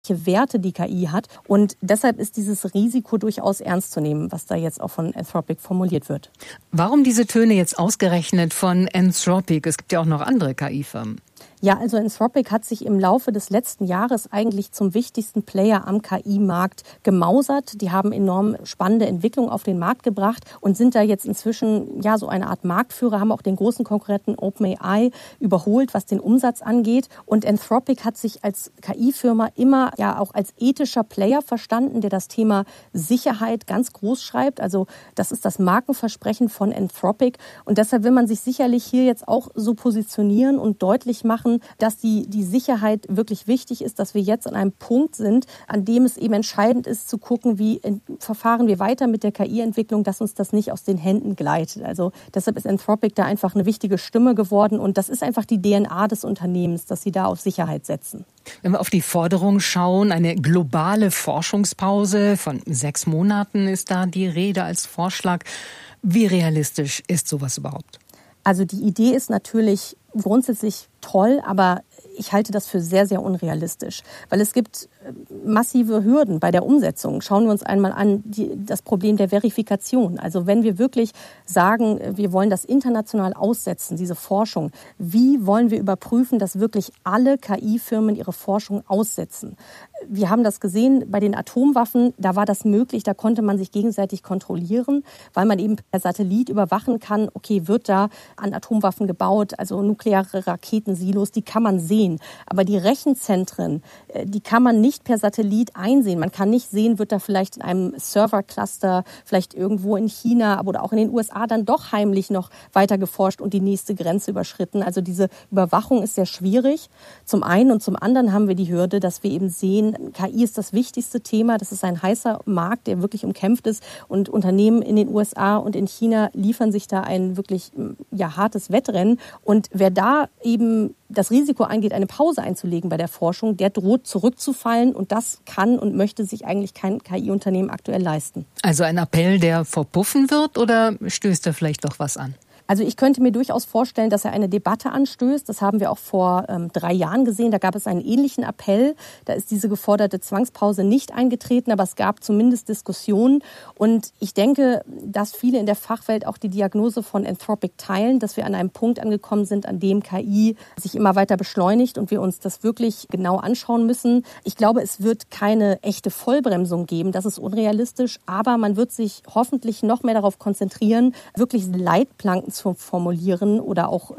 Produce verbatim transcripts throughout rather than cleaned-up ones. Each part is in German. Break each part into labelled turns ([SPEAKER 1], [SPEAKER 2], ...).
[SPEAKER 1] Werte die K I hat. Und deshalb ist dieses Risiko durchaus ernst zu nehmen, was da jetzt auch von Anthropic formuliert wird.
[SPEAKER 2] Warum diese Töne jetzt ausgerechnet von Anthropic? Es gibt ja auch noch andere K I-Firmen.
[SPEAKER 1] Ja, also Anthropic hat sich im Laufe des letzten Jahres eigentlich zum wichtigsten Player am K I-Markt gemausert. Die haben enorm spannende Entwicklungen auf den Markt gebracht und sind da jetzt inzwischen ja so eine Art Marktführer, haben auch den großen Konkurrenten OpenAI überholt, was den Umsatz angeht. Und Anthropic hat sich als K I-Firma immer ja auch als ethischer Player verstanden, der das Thema Sicherheit ganz groß schreibt. Also das ist das Markenversprechen von Anthropic. Und deshalb will man sich sicherlich hier jetzt auch so positionieren und deutlich machen, dass die, die Sicherheit wirklich wichtig ist, dass wir jetzt an einem Punkt sind, an dem es eben entscheidend ist, zu gucken, wie in, verfahren wir weiter mit der K I-Entwicklung, dass uns das nicht aus den Händen gleitet. Also deshalb ist Anthropic da einfach eine wichtige Stimme geworden und das ist einfach die D N A des Unternehmens, dass sie da auf Sicherheit setzen.
[SPEAKER 2] Wenn wir auf die Forderung schauen, eine globale Forschungspause von sechs Monaten ist da die Rede als Vorschlag. Wie realistisch ist sowas überhaupt?
[SPEAKER 1] Also die Idee ist natürlich grundsätzlich toll, aber ich halte das für sehr, sehr unrealistisch, weil es gibt massive Hürden bei der Umsetzung. Schauen wir uns einmal an die, das Problem der Verifikation. Also wenn wir wirklich sagen, wir wollen das international aussetzen, diese Forschung, wie wollen wir überprüfen, dass wirklich alle K I-Firmen ihre Forschung aussetzen? Wir haben das gesehen bei den Atomwaffen, da war das möglich, da konnte man sich gegenseitig kontrollieren, weil man eben per Satellit überwachen kann, okay, wird da an Atomwaffen gebaut, also nukleare Raketensilos, die kann man sehen. Aber die Rechenzentren, die kann man nicht per Satellit einsehen. Man kann nicht sehen, wird da vielleicht in einem Servercluster, vielleicht irgendwo in China oder auch in den U S A dann doch heimlich noch weiter geforscht und die nächste Grenze überschritten. Also diese Überwachung ist sehr schwierig. Zum einen und zum anderen haben wir die Hürde, dass wir eben sehen, K I ist das wichtigste Thema. Das ist ein heißer Markt, der wirklich umkämpft ist. Und Unternehmen in den U S A und in China liefern sich da ein wirklich ja, hartes Wettrennen. Und wer da eben das Risiko eingeht, eine Pause einzulegen bei der Forschung, der droht zurückzufallen und das kann und möchte sich eigentlich kein K I-Unternehmen aktuell leisten.
[SPEAKER 2] Also ein Appell, der verpuffen wird oder stößt er vielleicht doch was an?
[SPEAKER 1] Also ich könnte mir durchaus vorstellen, dass er eine Debatte anstößt. Das haben wir auch vor ähm, drei Jahren gesehen. Da gab es einen ähnlichen Appell. Da ist diese geforderte Zwangspause nicht eingetreten, aber es gab zumindest Diskussionen. Und ich denke, dass viele in der Fachwelt auch die Diagnose von Anthropic teilen, dass wir an einem Punkt angekommen sind, an dem K I sich immer weiter beschleunigt und wir uns das wirklich genau anschauen müssen. Ich glaube, es wird keine echte Vollbremsung geben. Das ist unrealistisch. Aber man wird sich hoffentlich noch mehr darauf konzentrieren, wirklich Leitplanken zu formulieren oder auch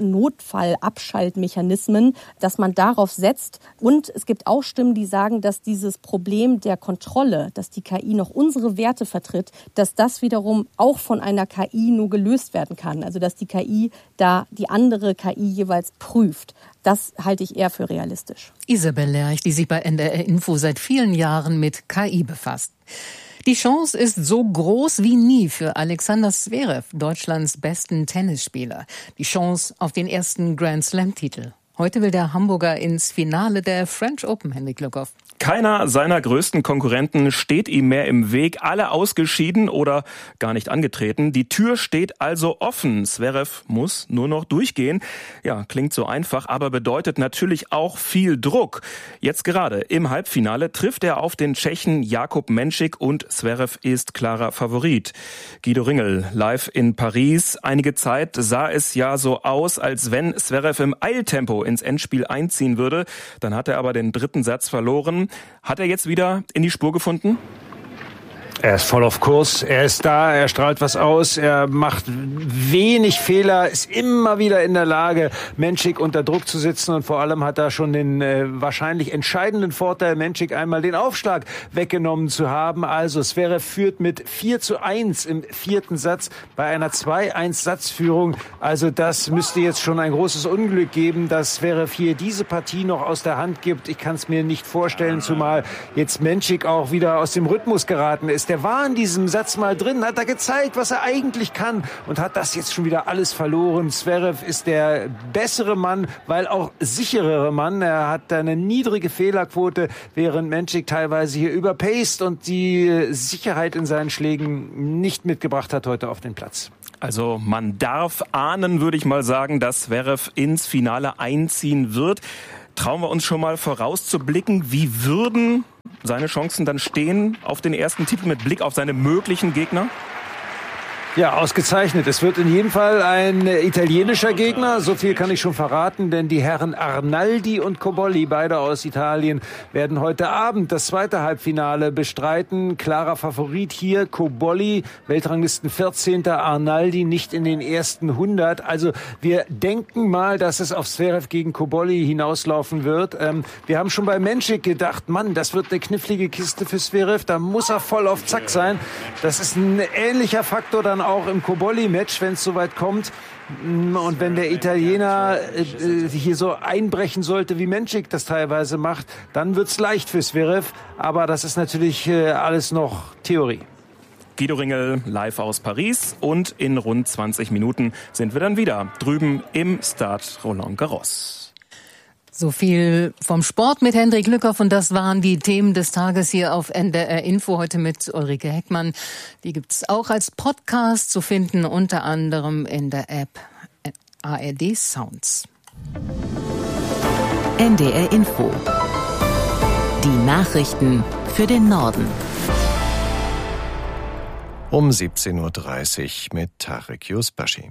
[SPEAKER 1] Notfallabschaltmechanismen, dass man darauf setzt. Und es gibt auch Stimmen, die sagen, dass dieses Problem der Kontrolle, dass die K I noch unsere Werte vertritt, dass das wiederum auch von einer K I nur gelöst werden kann. Also dass die K I da die andere K I jeweils prüft. Das halte ich eher für realistisch.
[SPEAKER 2] Isabel Lerch, die sich bei N D R Info seit vielen Jahren mit K I befasst. Die Chance ist so groß wie nie für Alexander Zverev, Deutschlands besten Tennisspieler. Die Chance auf den ersten Grand-Slam-Titel. Heute will der Hamburger ins Finale der French Open, Henrik Luckhoff.
[SPEAKER 3] Keiner seiner größten Konkurrenten steht ihm mehr im Weg. Alle ausgeschieden oder gar nicht angetreten. Die Tür steht also offen. Zverev muss nur noch durchgehen. Ja, klingt so einfach, aber bedeutet natürlich auch viel Druck. Jetzt gerade im Halbfinale trifft er auf den Tschechen Jakub Menšik und Zverev ist klarer Favorit. Guido Ringel, live in Paris. Einige Zeit sah es ja so aus, als wenn Zverev im Eiltempo ins Endspiel einziehen würde. Dann hat er aber den dritten Satz verloren. Hat er jetzt wieder in die Spur gefunden?
[SPEAKER 4] Er ist voll auf Kurs, er ist da, er strahlt was aus, er macht wenig Fehler, ist immer wieder in der Lage, Menšik unter Druck zu setzen und vor allem hat er schon den äh, wahrscheinlich entscheidenden Vorteil, Menšik einmal den Aufschlag weggenommen zu haben. Also Zverev führt mit vier zu eins im vierten Satz bei einer zwei eins Satzführung. Also das müsste jetzt schon ein großes Unglück geben, dass Zverev hier diese Partie noch aus der Hand gibt. Ich kann es mir nicht vorstellen, zumal jetzt Menšik auch wieder aus dem Rhythmus geraten ist. Der war in diesem Satz mal drin, hat er gezeigt, was er eigentlich kann und hat das jetzt schon wieder alles verloren. Zverev ist der bessere Mann, weil auch sicherere Mann. Er hat eine niedrige Fehlerquote, während Menšik teilweise hier überpaced und die Sicherheit in seinen Schlägen nicht mitgebracht hat heute auf den Platz.
[SPEAKER 3] Also man darf ahnen, würde ich mal sagen, dass Zverev ins Finale einziehen wird. Trauen wir uns schon mal vorauszublicken, wie würden seine Chancen dann stehen auf den ersten Titel mit Blick auf seine möglichen Gegner?
[SPEAKER 4] Ja, ausgezeichnet. Es wird in jedem Fall ein italienischer Gegner, so viel kann ich schon verraten, denn die Herren Arnaldi und Cobolli, beide aus Italien, werden heute Abend das zweite Halbfinale bestreiten. Klarer Favorit hier, Cobolli, Weltranglisten vierzehnter Arnaldi nicht in den ersten hundert. Also wir denken mal, dass es auf Zverev gegen Cobolli hinauslaufen wird. Ähm, wir haben schon bei Menchik gedacht, Mann, das wird eine knifflige Kiste für Zverev, da muss er voll auf Zack sein. Das ist ein ähnlicher Faktor dann auch im Cobolli-Match, wenn es soweit kommt. Und wenn der Italiener äh, hier so einbrechen sollte, wie Menchik das teilweise macht, dann wird's leicht für Zverev. Aber das ist natürlich äh, alles noch Theorie.
[SPEAKER 3] Guido Ringel live aus Paris und in rund zwanzig Minuten sind wir dann wieder drüben im Stade Roland Garros.
[SPEAKER 2] So viel vom Sport mit Hendrik Lückhoff und das waren die Themen des Tages hier auf N D R Info heute mit Ulrike Heckmann. Die gibt's auch als Podcast zu finden, unter anderem in der App A R D Sounds.
[SPEAKER 5] N D R Info. Die Nachrichten für den Norden.
[SPEAKER 6] Um siebzehn Uhr dreißig mit Tarek Yusbashi.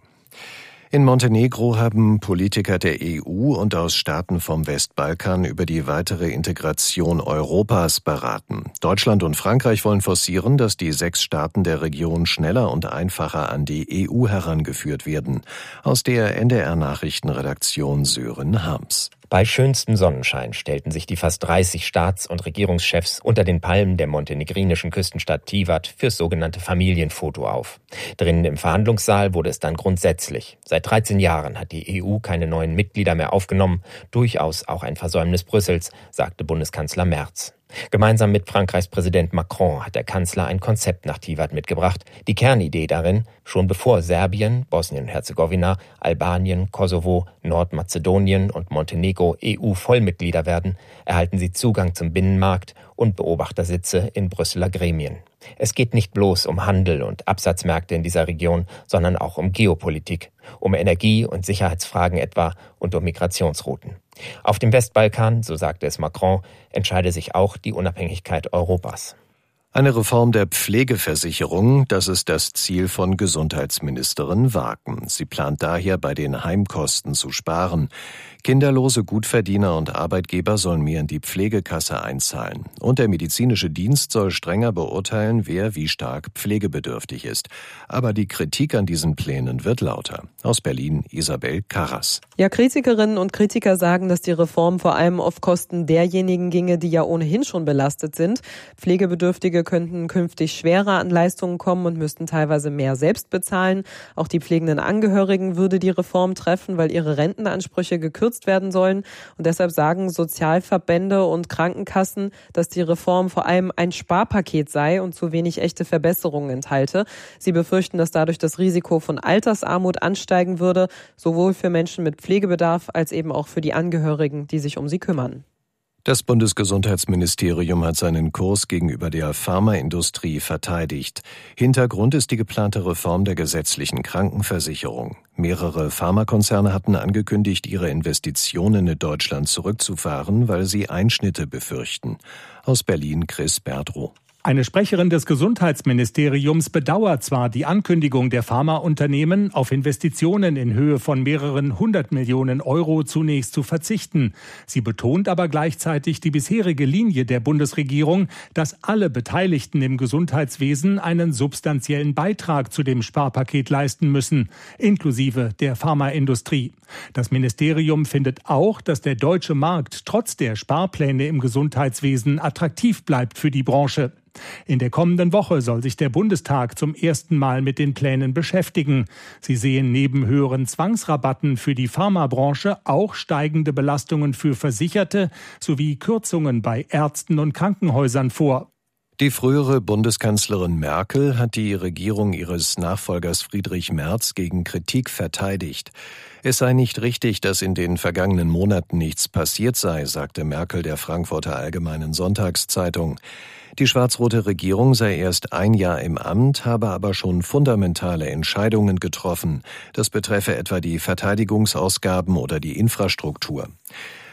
[SPEAKER 6] In Montenegro haben Politiker der E U und aus Staaten vom Westbalkan über die weitere Integration Europas beraten. Deutschland und Frankreich wollen forcieren, dass die sechs Staaten der Region schneller und einfacher an die E U herangeführt werden. Aus der N D R-Nachrichtenredaktion Sören Harms.
[SPEAKER 7] Bei schönstem Sonnenschein stellten sich die fast dreißig Staats- und Regierungschefs unter den Palmen der montenegrinischen Küstenstadt Tivat fürs sogenannte Familienfoto auf. Drinnen im Verhandlungssaal wurde es dann grundsätzlich. Seit dreizehn Jahren hat die E U keine neuen Mitglieder mehr aufgenommen. Durchaus auch ein Versäumnis Brüssels, sagte Bundeskanzler Merz. Gemeinsam mit Frankreichs Präsident Macron hat der Kanzler ein Konzept nach Tivat mitgebracht. Die Kernidee darin, schon bevor Serbien, Bosnien-Herzegowina, Albanien, Kosovo, Nordmazedonien und Montenegro E U-Vollmitglieder werden, erhalten sie Zugang zum Binnenmarkt und Beobachtersitze in Brüsseler Gremien. Es geht nicht bloß um Handel und Absatzmärkte in dieser Region, sondern auch um Geopolitik, um Energie- und Sicherheitsfragen etwa und um Migrationsrouten. Auf dem Westbalkan, so sagte es Macron, entscheide sich auch die Unabhängigkeit Europas.
[SPEAKER 6] Eine Reform der Pflegeversicherung, das ist das Ziel von Gesundheitsministerin Waken. Sie plant daher, bei den Heimkosten zu sparen. Kinderlose Gutverdiener und Arbeitgeber sollen mehr in die Pflegekasse einzahlen. Und der medizinische Dienst soll strenger beurteilen, wer wie stark pflegebedürftig ist. Aber die Kritik an diesen Plänen wird lauter. Aus Berlin Isabel Karras.
[SPEAKER 8] Ja, Kritikerinnen und Kritiker sagen, dass die Reform vor allem auf Kosten derjenigen ginge, die ja ohnehin schon belastet sind. Pflegebedürftige könnten künftig schwerer an Leistungen kommen und müssten teilweise mehr selbst bezahlen. Auch die pflegenden Angehörigen würde die Reform treffen, weil ihre Rentenansprüche gekürzt werden sollen. Und deshalb sagen Sozialverbände und Krankenkassen, dass die Reform vor allem ein Sparpaket sei und zu wenig echte Verbesserungen enthalte. Sie befürchten, dass dadurch das Risiko von Altersarmut ansteigen würde, sowohl für Menschen mit Pflegebedarf als eben auch für die Angehörigen, die sich um sie kümmern.
[SPEAKER 6] Das Bundesgesundheitsministerium hat seinen Kurs gegenüber der Pharmaindustrie verteidigt. Hintergrund ist die geplante Reform der gesetzlichen Krankenversicherung. Mehrere Pharmakonzerne hatten angekündigt, ihre Investitionen in Deutschland zurückzufahren, weil sie Einschnitte befürchten. Aus Berlin Chris Berdrow.
[SPEAKER 9] Eine Sprecherin des Gesundheitsministeriums bedauert zwar die Ankündigung der Pharmaunternehmen, auf Investitionen in Höhe von mehreren hundert Millionen Euro zunächst zu verzichten. Sie betont aber gleichzeitig die bisherige Linie der Bundesregierung, dass alle Beteiligten im Gesundheitswesen einen substanziellen Beitrag zu dem Sparpaket leisten müssen, inklusive der Pharmaindustrie. Das Ministerium findet auch, dass der deutsche Markt trotz der Sparpläne im Gesundheitswesen attraktiv bleibt für die Branche. In der kommenden Woche soll sich der Bundestag zum ersten Mal mit den Plänen beschäftigen. Sie sehen neben höheren Zwangsrabatten für die Pharmabranche auch steigende Belastungen für Versicherte sowie Kürzungen bei Ärzten und Krankenhäusern vor.
[SPEAKER 6] Die frühere Bundeskanzlerin Merkel hat die Regierung ihres Nachfolgers Friedrich Merz gegen Kritik verteidigt. Es sei nicht richtig, dass in den vergangenen Monaten nichts passiert sei, sagte Merkel der Frankfurter Allgemeinen Sonntagszeitung. Die schwarz-rote Regierung sei erst ein Jahr im Amt, habe aber schon fundamentale Entscheidungen getroffen. Das betreffe etwa die Verteidigungsausgaben oder die Infrastruktur.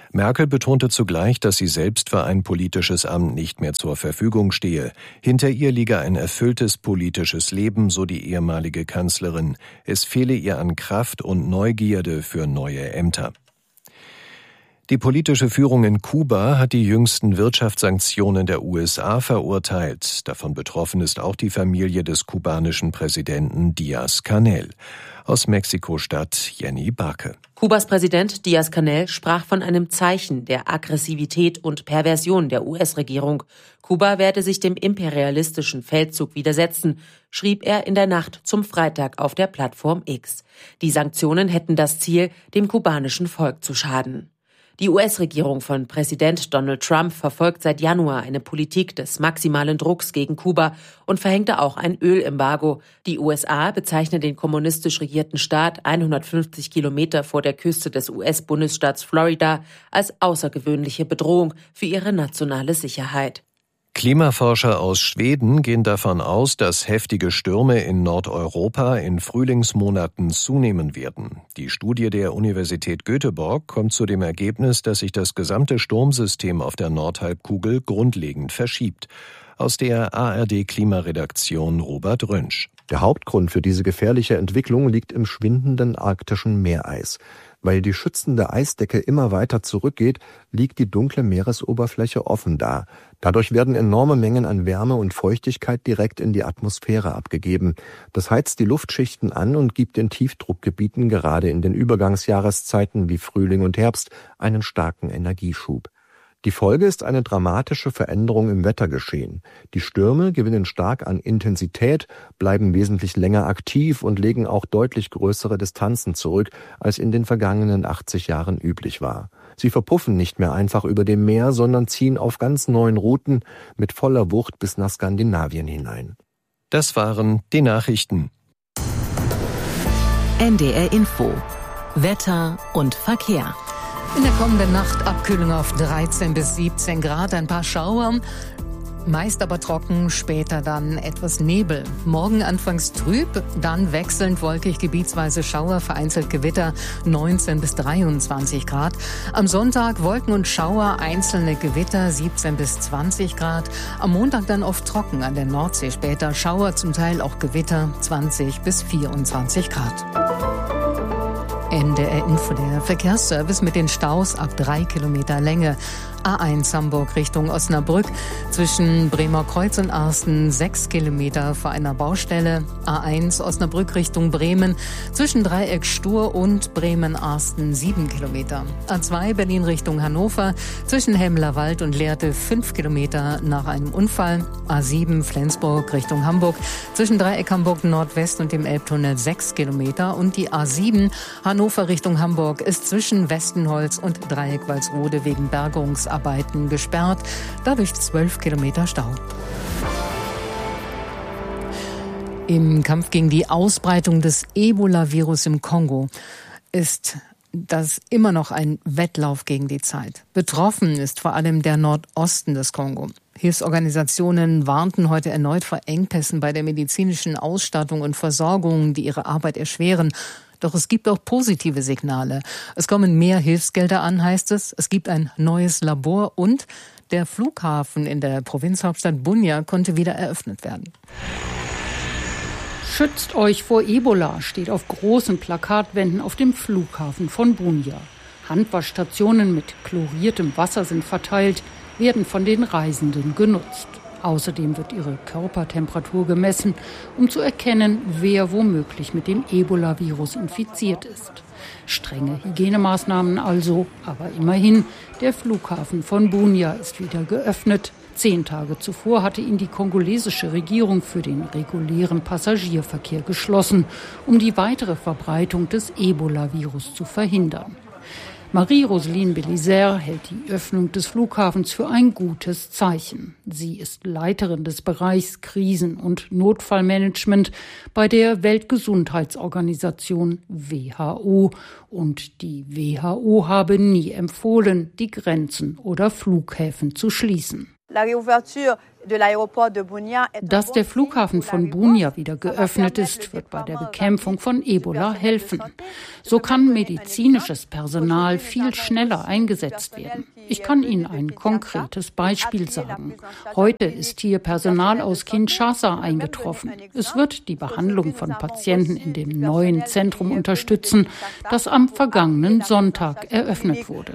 [SPEAKER 6] Merkel betonte zugleich, dass sie selbst für ein politisches Amt nicht mehr zur Verfügung stehe. Hinter ihr liege ein erfülltes politisches Leben, so die ehemalige Kanzlerin. Es fehle ihr an Kraft und Neugierde für neue Ämter. Die politische Führung in Kuba hat die jüngsten Wirtschaftssanktionen der U S A verurteilt. Davon betroffen ist auch die Familie des kubanischen Präsidenten Díaz-Canel. Aus Mexiko-Stadt Jenny Barke.
[SPEAKER 10] Kubas Präsident Díaz-Canel sprach von einem Zeichen der Aggressivität und Perversion der U S-Regierung. Kuba werde sich dem imperialistischen Feldzug widersetzen, schrieb er in der Nacht zum Freitag auf der Plattform X. Die Sanktionen hätten das Ziel, dem kubanischen Volk zu schaden. Die U S-Regierung von Präsident Donald Trump verfolgt seit Januar eine Politik des maximalen Drucks gegen Kuba und verhängte auch ein Ölembargo. Die U S A bezeichnen den kommunistisch regierten Staat hundertfünfzig Kilometer vor der Küste des U S-Bundesstaats Florida als außergewöhnliche Bedrohung für ihre nationale Sicherheit.
[SPEAKER 6] Klimaforscher aus Schweden gehen davon aus, dass heftige Stürme in Nordeuropa in Frühlingsmonaten zunehmen werden. Die Studie der Universität Göteborg kommt zu dem Ergebnis, dass sich das gesamte Sturmsystem auf der Nordhalbkugel grundlegend verschiebt. Aus der A R D-Klimaredaktion Robert Rönsch.
[SPEAKER 11] Der Hauptgrund für diese gefährliche Entwicklung liegt im schwindenden arktischen Meereis. Weil die schützende Eisdecke immer weiter zurückgeht, liegt die dunkle Meeresoberfläche offen da. Dadurch werden enorme Mengen an Wärme und Feuchtigkeit direkt in die Atmosphäre abgegeben. Das heizt die Luftschichten an und gibt den Tiefdruckgebieten gerade in den Übergangsjahreszeiten wie Frühling und Herbst einen starken Energieschub. Die Folge ist eine dramatische Veränderung im Wettergeschehen. Die Stürme gewinnen stark an Intensität, bleiben wesentlich länger aktiv und legen auch deutlich größere Distanzen zurück, als in den vergangenen achtzig Jahren üblich war. Sie verpuffen nicht mehr einfach über dem Meer, sondern ziehen auf ganz neuen Routen mit voller Wucht bis nach Skandinavien hinein.
[SPEAKER 6] Das waren die Nachrichten.
[SPEAKER 5] N D R Info. Wetter und Verkehr.
[SPEAKER 2] In der kommenden Nacht Abkühlung auf dreizehn bis siebzehn Grad, ein paar Schauer, meist aber trocken, später dann etwas Nebel. Morgen anfangs trüb, dann wechselnd wolkig, gebietsweise Schauer, vereinzelt Gewitter, neunzehn bis dreiundzwanzig Grad. Am Sonntag Wolken und Schauer, einzelne Gewitter, siebzehn bis zwanzig Grad. Am Montag dann oft trocken, an der Nordsee später Schauer, zum Teil auch Gewitter, zwanzig bis vierundzwanzig Grad. N D R Info, der Verkehrsservice mit den Staus ab drei Kilometer Länge. A eins Hamburg Richtung Osnabrück, zwischen Bremer Kreuz und Arsten sechs Kilometer vor einer Baustelle. A eins Osnabrück Richtung Bremen, zwischen Dreieck Stur und Bremen-Arsten sieben Kilometer. A zwei Berlin Richtung Hannover, zwischen Hemmerwald und Lehrte fünf Kilometer nach einem Unfall. A sieben Flensburg Richtung Hamburg, zwischen Dreieck Hamburg Nordwest und dem Elbtunnel sechs Kilometer. Und die A sieben Hannover Richtung Hamburg ist zwischen Westenholz und Dreieck Walsrode wegen Bergungs Arbeiten gesperrt, dadurch zwölf Kilometer Stau. Im Kampf gegen die Ausbreitung des Ebola-Virus im Kongo ist das immer noch ein Wettlauf gegen die Zeit. Betroffen ist vor allem der Nordosten des Kongo. Hilfsorganisationen warnten heute erneut vor Engpässen bei der medizinischen Ausstattung und Versorgung, die ihre Arbeit erschweren. Doch es gibt auch positive Signale. Es kommen mehr Hilfsgelder an, heißt es. Es gibt ein neues Labor und der Flughafen in der Provinzhauptstadt Bunia konnte wieder eröffnet werden.
[SPEAKER 12] Schützt euch vor Ebola steht auf großen Plakatwänden auf dem Flughafen von Bunia. Handwaschstationen mit chloriertem Wasser sind verteilt, werden von den Reisenden genutzt. Außerdem wird ihre Körpertemperatur gemessen, um zu erkennen, wer womöglich mit dem Ebola-Virus infiziert ist. Strenge Hygienemaßnahmen also, aber immerhin, der Flughafen von Bunia ist wieder geöffnet. Zehn Tage zuvor hatte ihn die kongolesische Regierung für den regulären Passagierverkehr geschlossen, um die weitere Verbreitung des Ebola-Virus zu verhindern. Marie-Roseline Belisaire hält die Öffnung des Flughafens für ein gutes Zeichen. Sie ist Leiterin des Bereichs Krisen- und Notfallmanagement bei der Weltgesundheitsorganisation W H O. Und die W H O habe nie empfohlen, die Grenzen oder Flughäfen zu schließen. Dass der Flughafen von Bunia wieder geöffnet ist, wird bei der Bekämpfung von Ebola helfen. So kann medizinisches Personal viel schneller eingesetzt werden. Ich kann Ihnen ein konkretes Beispiel sagen. Heute ist hier Personal aus Kinshasa eingetroffen. Es wird die Behandlung von Patienten in dem neuen Zentrum unterstützen, das am vergangenen Sonntag eröffnet wurde.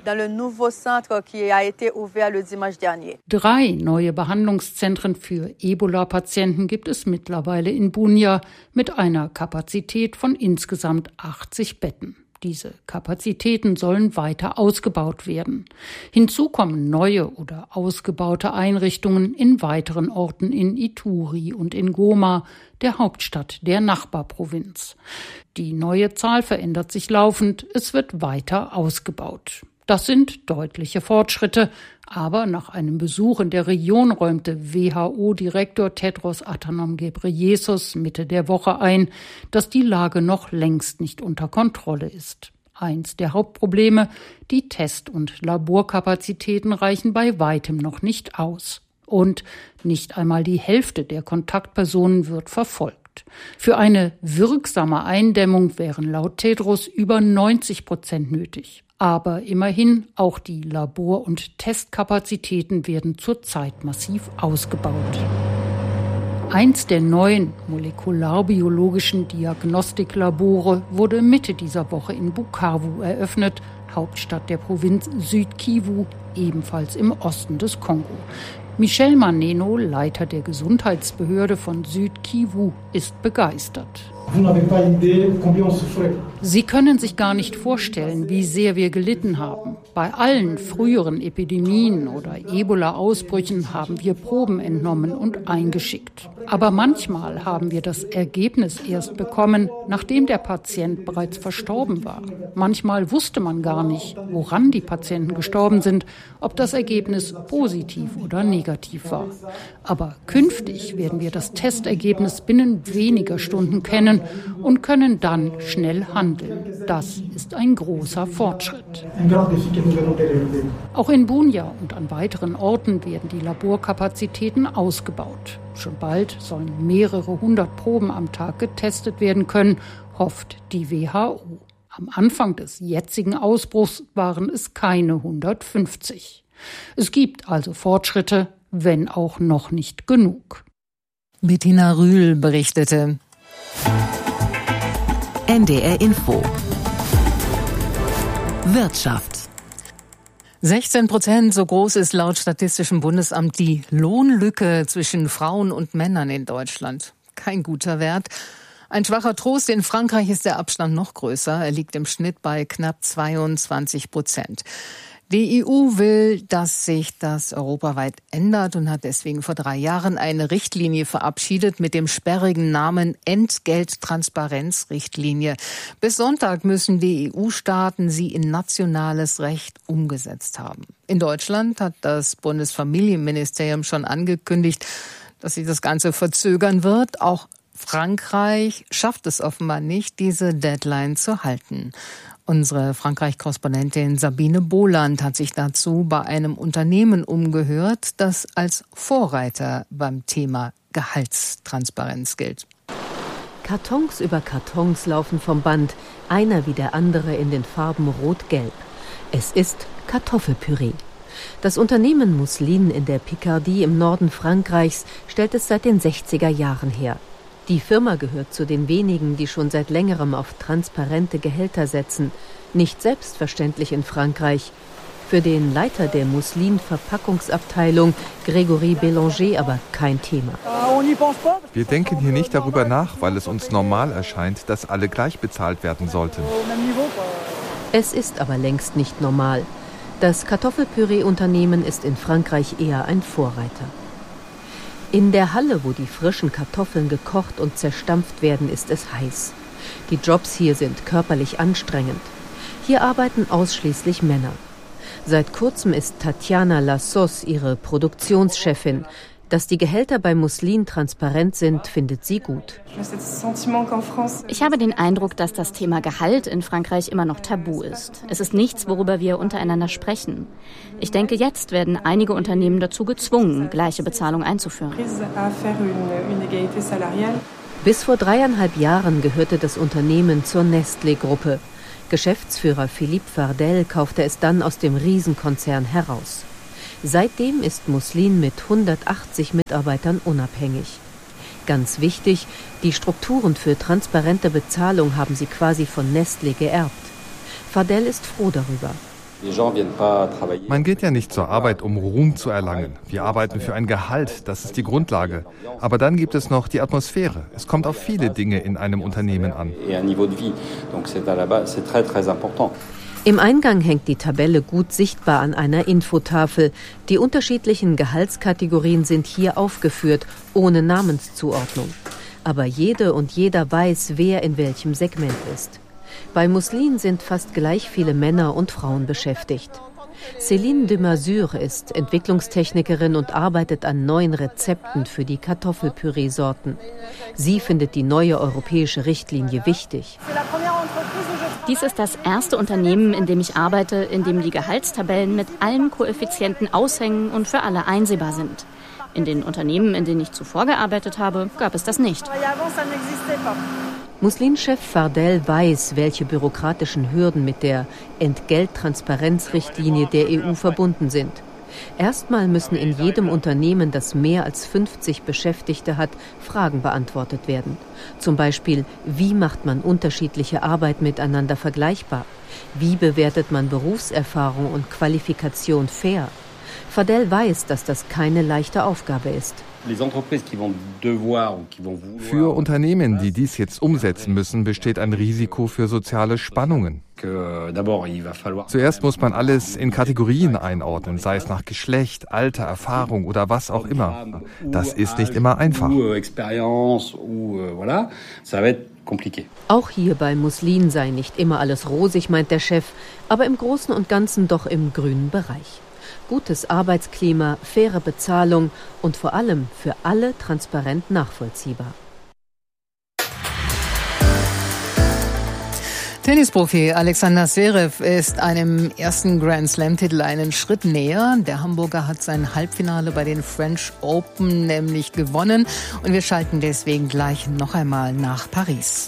[SPEAKER 12] Drei neue Behandlungszentren für Ebola-Patienten gibt es mittlerweile in Bunia mit einer Kapazität von insgesamt achtzig Betten. Diese Kapazitäten sollen weiter ausgebaut werden. Hinzu kommen neue oder ausgebaute Einrichtungen in weiteren Orten in Ituri und in Goma, der Hauptstadt der Nachbarprovinz. Die neue Zahl verändert sich laufend, es wird weiter ausgebaut. Das sind deutliche Fortschritte, aber nach einem Besuch in der Region räumte W H O-Direktor Tedros Adhanom Ghebreyesus Mitte der Woche ein, dass die Lage noch längst nicht unter Kontrolle ist. Eins der Hauptprobleme, die Test- und Laborkapazitäten reichen bei weitem noch nicht aus. Und nicht einmal die Hälfte der Kontaktpersonen wird verfolgt. Für eine wirksame Eindämmung wären laut Tedros über neunzig Prozent nötig. Aber immerhin, auch die Labor- und Testkapazitäten werden zurzeit massiv ausgebaut. Eins der neuen molekularbiologischen Diagnostiklabore wurde Mitte dieser Woche in Bukavu eröffnet, Hauptstadt der Provinz Süd-Kivu, ebenfalls im Osten des Kongo. Michel Maneno, Leiter der Gesundheitsbehörde von Süd-Kivu, ist begeistert. Sie können sich gar nicht vorstellen, wie sehr wir gelitten haben. Bei allen früheren Epidemien oder Ebola-Ausbrüchen haben wir Proben entnommen und eingeschickt. Aber manchmal haben wir das Ergebnis erst bekommen, nachdem der Patient bereits verstorben war. Manchmal wusste man gar nicht, woran die Patienten gestorben sind, ob das Ergebnis positiv oder negativ war. Aber künftig werden wir das Testergebnis binnen weniger Stunden kennen und können dann schnell handeln. Das ist ein großer Fortschritt. Auch in Bunia und an weiteren Orten werden die Laborkapazitäten ausgebaut. Schon bald sollen mehrere hundert Proben am Tag getestet werden können, hofft die W H O. Am Anfang des jetzigen Ausbruchs waren es keine hundertfünfzig. Es gibt also Fortschritte, wenn auch noch nicht genug.
[SPEAKER 2] Bettina Rühl berichtete.
[SPEAKER 5] N D R Info. Wirtschaft.
[SPEAKER 2] sechzehn Prozent, so groß ist laut Statistischem Bundesamt die Lohnlücke zwischen Frauen und Männern in Deutschland. Kein guter Wert. Ein schwacher Trost, in Frankreich ist der Abstand noch größer. Er liegt im Schnitt bei knapp zweiundzwanzig Prozent. Die E U will, dass sich das europaweit ändert und hat deswegen vor drei Jahren eine Richtlinie verabschiedet mit dem sperrigen Namen Entgelttransparenzrichtlinie. Bis Sonntag müssen die E U-Staaten sie in nationales Recht umgesetzt haben. In Deutschland hat das Bundesfamilienministerium schon angekündigt, dass sich das Ganze verzögern wird. Auch Frankreich schafft es offenbar nicht, diese Deadline zu halten. Unsere Frankreich-Korrespondentin Sabine Boland hat sich dazu bei einem Unternehmen umgehört, das als Vorreiter beim Thema Gehaltstransparenz gilt.
[SPEAKER 13] Kartons über Kartons laufen vom Band, einer wie der andere in den Farben Rot-Gelb. Es ist Kartoffelpüree. Das Unternehmen Mousseline in der Picardie im Norden Frankreichs stellt es seit den sechziger Jahren her. Die Firma gehört zu den wenigen, die schon seit längerem auf transparente Gehälter setzen. Nicht selbstverständlich in Frankreich. Für den Leiter der Mousseline-Verpackungsabteilung, Grégory Bélanger, aber kein Thema.
[SPEAKER 14] Wir denken hier nicht darüber nach, weil es uns normal erscheint, dass alle gleich bezahlt werden sollten.
[SPEAKER 13] Es ist aber längst nicht normal. Das Kartoffelpüree-Unternehmen ist in Frankreich eher ein Vorreiter. In der Halle, wo die frischen Kartoffeln gekocht und zerstampft werden, ist es heiß. Die Jobs hier sind körperlich anstrengend. Hier arbeiten ausschließlich Männer. Seit kurzem ist Tatjana Lassos ihre Produktionschefin. Dass die Gehälter bei Mousseline transparent sind, findet sie gut.
[SPEAKER 15] Ich habe den Eindruck, dass das Thema Gehalt in Frankreich immer noch tabu ist. Es ist nichts, worüber wir untereinander sprechen. Ich denke, jetzt werden einige Unternehmen dazu gezwungen, gleiche Bezahlung einzuführen.
[SPEAKER 13] Bis vor dreieinhalb Jahren gehörte das Unternehmen zur Nestlé-Gruppe. Geschäftsführer Philippe Fardel kaufte es dann aus dem Riesenkonzern heraus. Seitdem ist Mousseline mit hundertachtzig Mitarbeitern unabhängig. Ganz wichtig, die Strukturen für transparente Bezahlung haben sie quasi von Nestlé geerbt. Fardel ist froh darüber.
[SPEAKER 14] Man geht ja nicht zur Arbeit, um Ruhm zu erlangen. Wir arbeiten für ein Gehalt, das ist die Grundlage. Aber dann gibt es noch die Atmosphäre. Es kommt auf viele Dinge in einem Unternehmen an.
[SPEAKER 13] Im Eingang hängt die Tabelle gut sichtbar an einer Infotafel. Die unterschiedlichen Gehaltskategorien sind hier aufgeführt, ohne Namenszuordnung. Aber jede und jeder weiß, wer in welchem Segment ist. Bei Mousseline sind fast gleich viele Männer und Frauen beschäftigt. Céline de Mazure ist Entwicklungstechnikerin und arbeitet an neuen Rezepten für die Kartoffelpüree-Sorten. Sie findet die neue europäische Richtlinie wichtig.
[SPEAKER 15] Dies ist das erste Unternehmen, in dem ich arbeite, in dem die Gehaltstabellen mit allen Koeffizienten aushängen und für alle einsehbar sind. In den Unternehmen, in denen ich zuvor gearbeitet habe, gab es das nicht.
[SPEAKER 13] Mousseline-Chef Fardel weiß, welche bürokratischen Hürden mit der Entgelttransparenzrichtlinie der E U verbunden sind. Erstmal müssen in jedem Unternehmen, das mehr als fünfzig Beschäftigte hat, Fragen beantwortet werden. Zum Beispiel, wie macht man unterschiedliche Arbeit miteinander vergleichbar? Wie bewertet man Berufserfahrung und Qualifikation fair? Fardel weiß, dass das keine leichte Aufgabe ist.
[SPEAKER 14] Für Unternehmen, die dies jetzt umsetzen müssen, besteht ein Risiko für soziale Spannungen. Zuerst muss man alles in Kategorien einordnen, sei es nach Geschlecht, Alter, Erfahrung oder was auch immer. Das ist nicht immer einfach.
[SPEAKER 13] Auch hier bei Mousseline sei nicht immer alles rosig, meint der Chef, aber im Großen und Ganzen doch im grünen Bereich. Gutes Arbeitsklima, faire Bezahlung und vor allem für alle transparent nachvollziehbar.
[SPEAKER 2] Tennisprofi Alexander Zverev ist einem ersten Grand-Slam-Titel einen Schritt näher. Der Hamburger hat sein Halbfinale bei den French Open nämlich gewonnen. Und wir schalten deswegen gleich noch einmal nach Paris.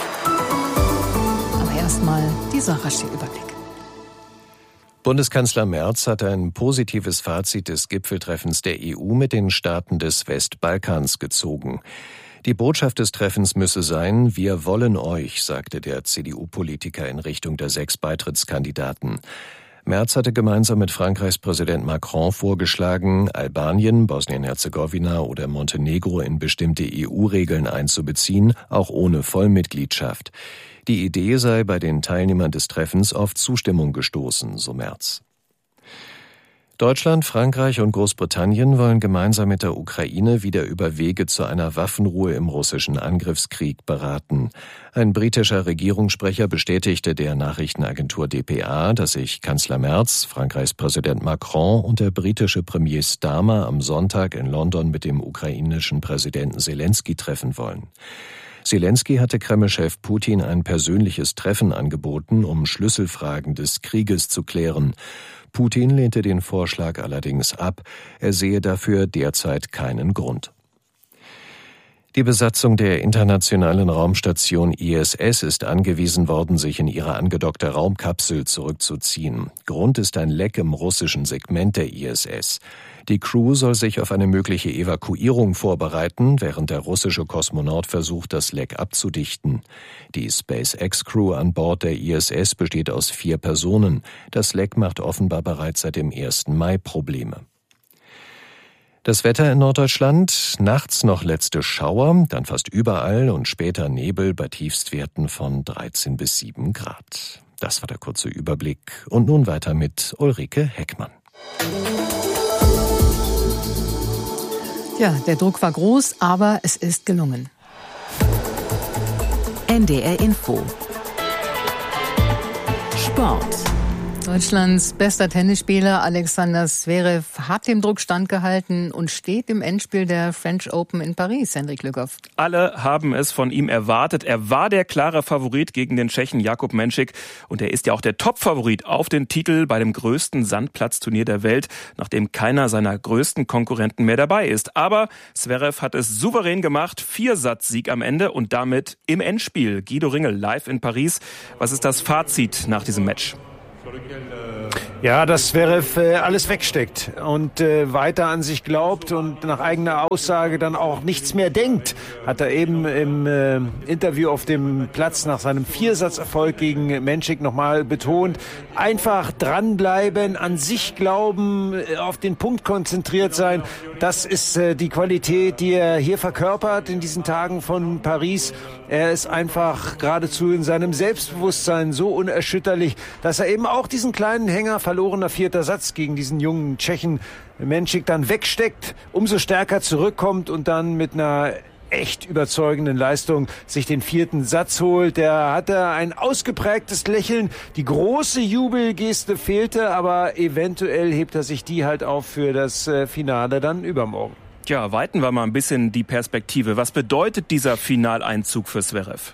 [SPEAKER 2] Aber erstmal dieser rasche Überblick.
[SPEAKER 6] Bundeskanzler Merz hat ein positives Fazit des Gipfeltreffens der E U mit den Staaten des Westbalkans gezogen. Die Botschaft des Treffens müsse sein, wir wollen euch, sagte der C D U-Politiker in Richtung der sechs Beitrittskandidaten. Merz hatte gemeinsam mit Frankreichs Präsident Macron vorgeschlagen, Albanien, Bosnien-Herzegowina oder Montenegro in bestimmte E U-Regeln einzubeziehen, auch ohne Vollmitgliedschaft. Die Idee sei bei den Teilnehmern des Treffens auf Zustimmung gestoßen, so Merz. Deutschland, Frankreich und Großbritannien wollen gemeinsam mit der Ukraine wieder über Wege zu einer Waffenruhe im russischen Angriffskrieg beraten. Ein britischer Regierungssprecher bestätigte der Nachrichtenagentur D P A, dass sich Kanzler Merz, Frankreichs Präsident Macron und der britische Premier Starmer am Sonntag in London mit dem ukrainischen Präsidenten Selensky treffen wollen. Selensky hatte Kreml-Chef Putin ein persönliches Treffen angeboten, um Schlüsselfragen des Krieges zu klären. Putin lehnte den Vorschlag allerdings ab. Er sehe dafür derzeit keinen Grund. Die Besatzung der internationalen Raumstation I S S ist angewiesen worden, sich in ihre angedockte Raumkapsel zurückzuziehen. Grund ist ein Leck im russischen Segment der I S S. Die Crew soll sich auf eine mögliche Evakuierung vorbereiten, während der russische Kosmonaut versucht, das Leck abzudichten. Die SpaceX-Crew an Bord der I S S besteht aus vier Personen. Das Leck macht offenbar bereits seit dem ersten Mai Probleme. Das Wetter in Norddeutschland, nachts noch letzte Schauer, dann fast überall und später Nebel bei Tiefstwerten von dreizehn bis sieben Grad. Das war der kurze Überblick. Und nun weiter mit Ulrike Heckmann.
[SPEAKER 2] Ja, der Druck war groß, aber es ist gelungen.
[SPEAKER 5] N D R Info. Sport.
[SPEAKER 2] Deutschlands bester Tennisspieler Alexander Zverev hat dem Druck standgehalten und steht im Endspiel der French Open in Paris. Hendrik Lückhoff.
[SPEAKER 3] Alle haben es von ihm erwartet. Er war der klare Favorit gegen den Tschechen Jakub Menšík und er ist ja auch der Top-Favorit auf den Titel bei dem größten Sandplatzturnier der Welt, nachdem keiner seiner größten Konkurrenten mehr dabei ist. Aber Zverev hat es souverän gemacht. Viersatz-Sieg am Ende und damit im Endspiel. Guido Ringel live in Paris. Was ist das Fazit nach diesem Match?
[SPEAKER 4] Ja, dass Zverev äh, alles wegsteckt und äh, weiter an sich glaubt und nach eigener Aussage dann auch nichts mehr denkt, hat er eben im äh, Interview auf dem Platz nach seinem Viersatzerfolg gegen Menšík nochmal betont. Einfach dranbleiben, an sich glauben, äh, auf den Punkt konzentriert sein. Das ist äh, die Qualität, die er hier verkörpert in diesen Tagen von Paris. Er ist einfach geradezu in seinem Selbstbewusstsein so unerschütterlich, dass er eben auch diesen kleinen Hänger, verlorener vierter Satz gegen diesen jungen Tschechen Menšík dann wegsteckt, umso stärker zurückkommt und dann mit einer echt überzeugenden Leistung sich den vierten Satz holt. Der hatte ein ausgeprägtes Lächeln. Die große Jubelgeste fehlte, aber eventuell hebt er sich die halt auf für das Finale dann übermorgen.
[SPEAKER 3] Tja, weiten wir mal ein bisschen die Perspektive. Was bedeutet dieser Finaleinzug für Zverev?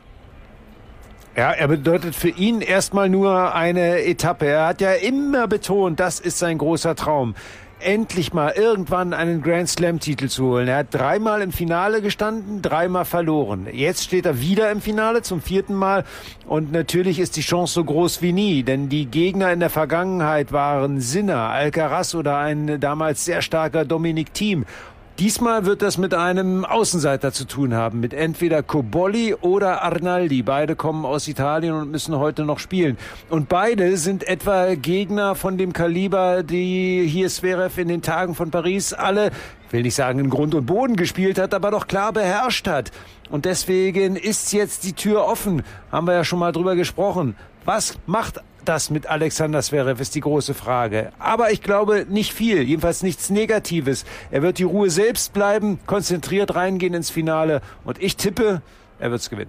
[SPEAKER 4] Ja, er bedeutet für ihn erstmal nur eine Etappe. Er hat ja immer betont, das ist sein großer Traum, endlich mal irgendwann einen Grand Slam-Titel zu holen. Er hat dreimal im Finale gestanden, dreimal verloren. Jetzt steht er wieder im Finale zum vierten Mal und natürlich ist die Chance so groß wie nie, denn die Gegner in der Vergangenheit waren Sinner, Alcaraz oder ein damals sehr starker Dominic Thiem. Diesmal wird das mit einem Außenseiter zu tun haben, mit entweder Cobolli oder Arnaldi. Beide kommen aus Italien und müssen heute noch spielen. Und beide sind etwa Gegner von dem Kaliber, die hier Zverev in den Tagen von Paris alle, ich will nicht sagen in Grund und Boden gespielt hat, aber doch klar beherrscht hat. Und deswegen ist jetzt die Tür offen. Haben wir ja schon mal drüber gesprochen. Was macht das mit Alexander Zverev, ist die große Frage. Aber ich glaube nicht viel, jedenfalls nichts Negatives. Er wird die Ruhe selbst bleiben, konzentriert reingehen ins Finale und ich tippe, er wird's gewinnen.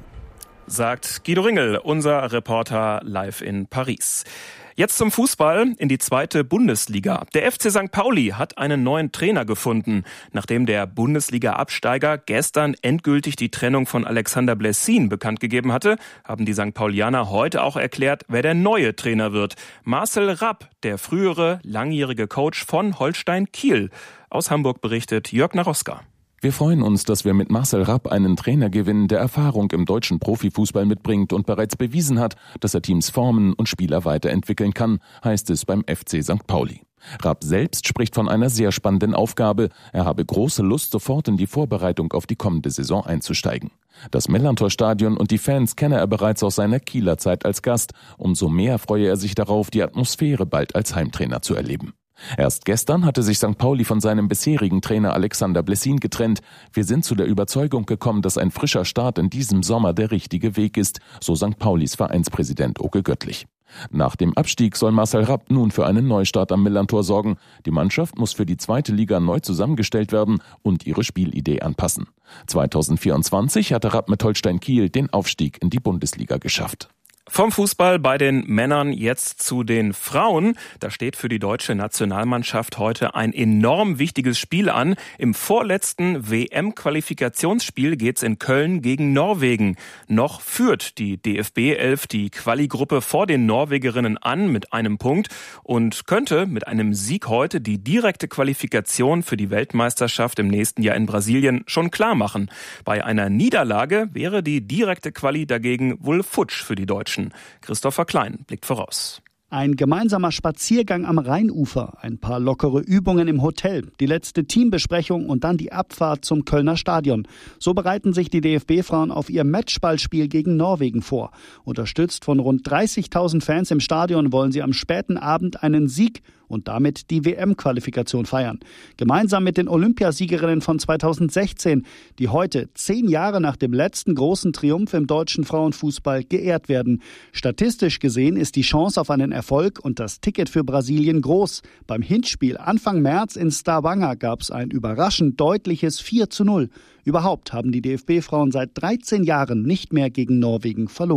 [SPEAKER 3] Sagt Guido Ringel, unser Reporter live in Paris. Jetzt zum Fußball in die zweite Bundesliga. Der F C Sankt Pauli hat einen neuen Trainer gefunden. Nachdem der Bundesliga-Absteiger gestern endgültig die Trennung von Alexander Blessin bekannt gegeben hatte, haben die Sankt Paulianer heute auch erklärt, wer der neue Trainer wird. Marcel Rapp, der frühere langjährige Coach von Holstein Kiel. Aus Hamburg berichtet Jörg Naroska.
[SPEAKER 16] Wir freuen uns, dass wir mit Marcel Rapp einen Trainer gewinnen, der Erfahrung im deutschen Profifußball mitbringt und bereits bewiesen hat, dass er Teams formen und Spieler weiterentwickeln kann, heißt es beim F C Sankt Pauli. Rapp selbst spricht von einer sehr spannenden Aufgabe. Er habe große Lust, sofort in die Vorbereitung auf die kommende Saison einzusteigen. Das Mellerntor-Stadion und die Fans kenne er bereits aus seiner Kieler Zeit als Gast. Umso mehr freue er sich darauf, die Atmosphäre bald als Heimtrainer zu erleben. Erst gestern hatte sich Sankt Pauli von seinem bisherigen Trainer Alexander Blessin getrennt. Wir sind zu der Überzeugung gekommen, dass ein frischer Start in diesem Sommer der richtige Weg ist, so Sankt Paulis Vereinspräsident Oke Göttlich. Nach dem Abstieg soll Marcel Rapp nun für einen Neustart am Millerntor sorgen. Die Mannschaft muss für die zweite Liga neu zusammengestellt werden und ihre Spielidee anpassen. zweitausendvierundzwanzig hatte Rapp mit Holstein Kiel den Aufstieg in die Bundesliga geschafft.
[SPEAKER 3] Vom Fußball bei den Männern jetzt zu den Frauen. Da steht für die deutsche Nationalmannschaft heute ein enorm wichtiges Spiel an. Im vorletzten W M-Qualifikationsspiel geht's in Köln gegen Norwegen. Noch führt die D F B elf die Quali-Gruppe vor den Norwegerinnen an mit einem Punkt und könnte mit einem Sieg heute die direkte Qualifikation für die Weltmeisterschaft im nächsten Jahr in Brasilien schon klar machen. Bei einer Niederlage wäre die direkte Quali dagegen wohl futsch für die Deutschen. Christopher Klein blickt voraus.
[SPEAKER 17] Ein gemeinsamer Spaziergang am Rheinufer, ein paar lockere Übungen im Hotel, die letzte Teambesprechung und dann die Abfahrt zum Kölner Stadion. So bereiten sich die D F B-Frauen auf ihr Matchballspiel gegen Norwegen vor. Unterstützt von rund dreißigtausend Fans im Stadion wollen sie am späten Abend einen Sieg und damit die W M-Qualifikation feiern. Gemeinsam mit den Olympiasiegerinnen von zweitausendsechzehn, die heute, zehn Jahre nach dem letzten großen Triumph im deutschen Frauenfußball, geehrt werden. Statistisch gesehen ist die Chance auf einen Erfolg und das Ticket für Brasilien groß. Beim Hinspiel Anfang März in Stavanger gab es ein überraschend deutliches vier zu null. Überhaupt haben die D F B-Frauen seit dreizehn Jahren nicht mehr gegen Norwegen verloren.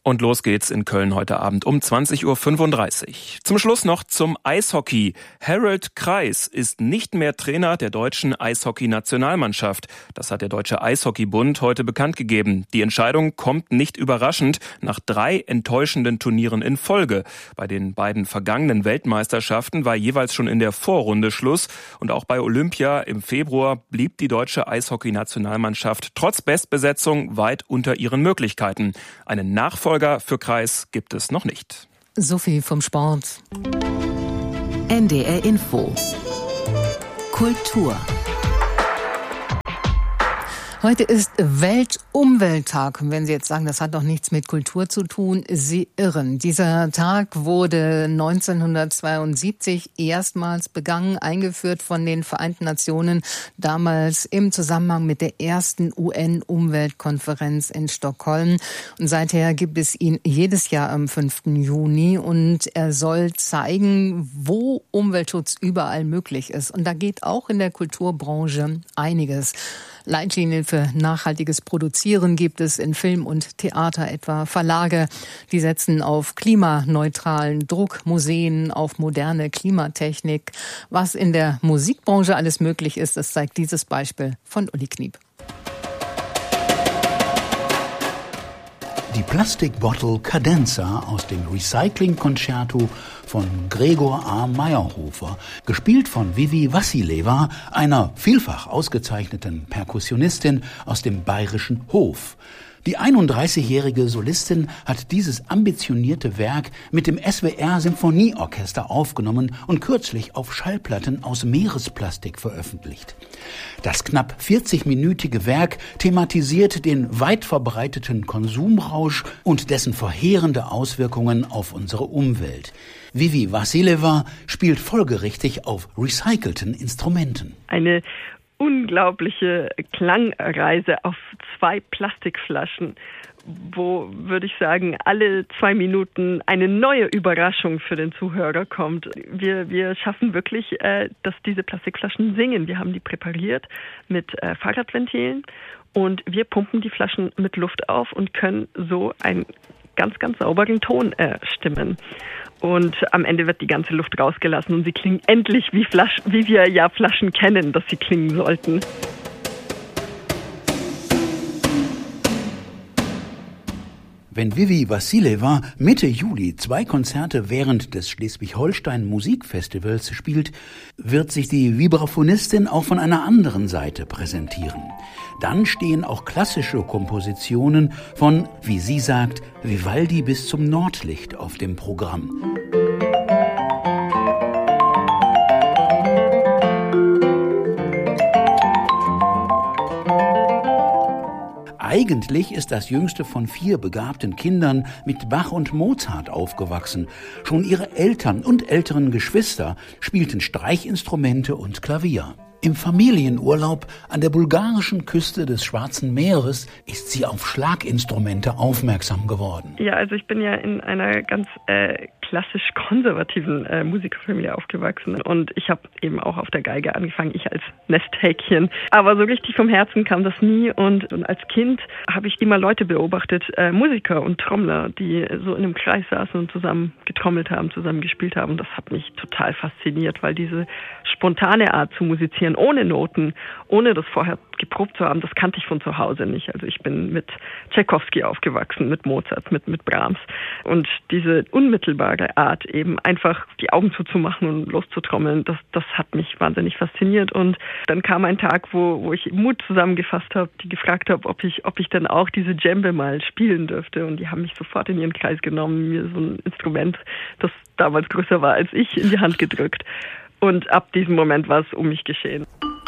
[SPEAKER 3] Und los geht's in Köln heute Abend um zwanzig Uhr fünfunddreißig. Zum Schluss noch zum Eishockey. Harald Kreis ist nicht mehr Trainer der deutschen Eishockey-Nationalmannschaft. Das hat der Deutsche Eishockeybund heute bekannt gegeben. Die Entscheidung kommt nicht überraschend nach drei enttäuschenden Turnieren in Folge. Bei den beiden vergangenen Weltmeisterschaften war jeweils schon in der Vorrunde Schluss. Und auch bei Olympia im Februar blieb die deutsche Eishockey-Nationalmannschaft trotz Bestbesetzung weit unter ihren Möglichkeiten. Einen Nachfolger für Kreis gibt es noch nicht.
[SPEAKER 2] So viel vom Sport.
[SPEAKER 5] N D R Info. Kultur.
[SPEAKER 2] Heute ist Weltumwelttag. Wenn Sie jetzt sagen, das hat doch nichts mit Kultur zu tun, Sie irren. Dieser Tag wurde neunzehnhundertzweiundsiebzig erstmals begangen, eingeführt von den Vereinten Nationen, damals im Zusammenhang mit der ersten U N-Umweltkonferenz in Stockholm. Und seither gibt es ihn jedes Jahr am fünften Juni und er soll zeigen, wo Umweltschutz überall möglich ist. Und da geht auch in der Kulturbranche einiges. Leitlinien für nachhaltiges Produzieren gibt es in Film und Theater, etwa Verlage, die setzen auf klimaneutralen Druck, Museen auf moderne Klimatechnik. Was in der Musikbranche alles möglich ist, das zeigt dieses Beispiel von Uli Kniep.
[SPEAKER 18] Die Plastic Bottle Cadenza aus dem Recycling-Concerto von Gregor A. Meyerhofer, gespielt von Vivi Vassileva, einer vielfach ausgezeichneten Perkussionistin aus dem bayerischen Hof. Die einunddreißigjährige Solistin hat dieses ambitionierte Werk mit dem S W R-Symphonieorchester aufgenommen und kürzlich auf Schallplatten aus Meeresplastik veröffentlicht. Das knapp vierzigminütige Werk thematisiert den weit verbreiteten Konsumrausch und dessen verheerende Auswirkungen auf unsere Umwelt. Vivi Vassileva spielt folgerichtig auf recycelten Instrumenten.
[SPEAKER 19] Eine unglaubliche Klangreise auf zwei Plastikflaschen, wo, würde ich sagen, alle zwei Minuten eine neue Überraschung für den Zuhörer kommt. Wir, wir schaffen wirklich, äh, dass diese Plastikflaschen singen. Wir haben die präpariert mit äh, Fahrradventilen und wir pumpen die Flaschen mit Luft auf und können so einen ganz, ganz sauberen Ton äh, stimmen. Und am Ende wird die ganze Luft rausgelassen und sie klingen endlich wie, Flasch, wie wir ja Flaschen kennen, dass sie klingen sollten.
[SPEAKER 18] Wenn Vivi Vassileva Mitte Juli zwei Konzerte während des Schleswig-Holstein Musikfestivals spielt, wird sich die Vibraphonistin auch von einer anderen Seite präsentieren. Dann stehen auch klassische Kompositionen von, wie sie sagt, Vivaldi bis zum Nordlicht auf dem Programm. Eigentlich ist das jüngste von vier begabten Kindern mit Bach und Mozart aufgewachsen. Schon ihre Eltern und älteren Geschwister spielten Streichinstrumente und Klavier. Im Familienurlaub an der bulgarischen Küste des Schwarzen Meeres ist sie auf Schlaginstrumente aufmerksam geworden.
[SPEAKER 19] Ja, also ich bin ja in einer ganz äh, klassisch konservativen äh, Musikerfamilie aufgewachsen und ich habe eben auch auf der Geige angefangen, ich als Nesthäkchen. Aber so richtig vom Herzen kam das nie und, und als Kind habe ich immer Leute beobachtet, äh, Musiker und Trommler, die so in einem Kreis saßen und zusammen getrommelt haben, zusammen gespielt haben. Das hat mich total fasziniert, weil diese spontane Art zu musizieren, ohne Noten, ohne das vorher geprobt zu haben, das kannte ich von zu Hause nicht. Also ich bin mit Tschaikowski aufgewachsen, mit Mozart, mit, mit Brahms. Und diese unmittelbare Art, eben einfach die Augen zuzumachen und loszutrommeln, das, das hat mich wahnsinnig fasziniert. Und dann kam ein Tag, wo, wo ich Mut zusammengefasst habe, die gefragt habe, ob ich, ob ich dann auch diese Djembe mal spielen dürfte. Und die haben mich sofort in ihren Kreis genommen, mir so ein Instrument, das damals größer war als ich, in die Hand gedrückt. Und ab diesem Moment war es um mich geschehen.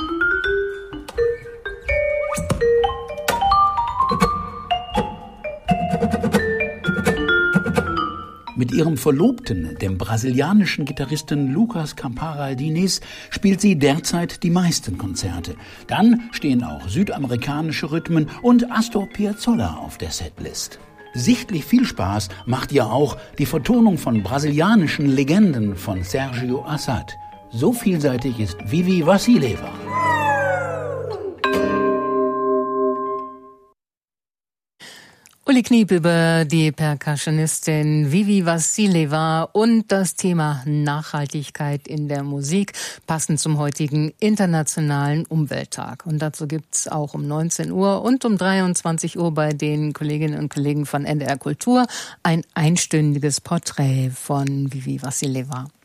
[SPEAKER 18] Mit ihrem Verlobten, dem brasilianischen Gitarristen Lucas Campara Diniz, spielt sie derzeit die meisten Konzerte. Dann stehen auch südamerikanische Rhythmen und Astor Piazzolla auf der Setlist. Sichtlich viel Spaß macht ihr auch die Vertonung von brasilianischen Legenden von Sergio Assad. So vielseitig ist Vivi Vassileva.
[SPEAKER 2] Uli Kniep über die Percussionistin Vivi Vassileva und das Thema Nachhaltigkeit in der Musik, passend zum heutigen Internationalen Umwelttag. Und dazu gibt's auch um neunzehn Uhr und um dreiundzwanzig Uhr bei den Kolleginnen und Kollegen von N D R Kultur ein einstündiges Porträt von Vivi Vassileva.